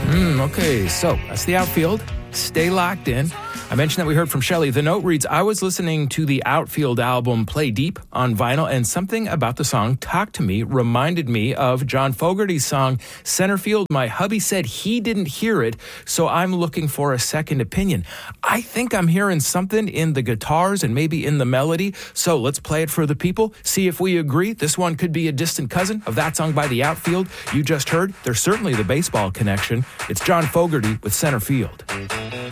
Okay, so that's the outfield. Stay locked in. I mentioned that we heard from Shelley. The note reads, I was listening to the Outfield album Play Deep on vinyl, and something about the song Talk to Me reminded me of John Fogerty's song Center Field. My hubby said he didn't hear it, so I'm looking for a second opinion. I think I'm hearing something in the guitars and maybe in the melody, so let's play it for the people, see if we agree. This one could be a distant cousin of that song by the Outfield you just heard. There's certainly the baseball connection. It's John Fogerty with Center Field.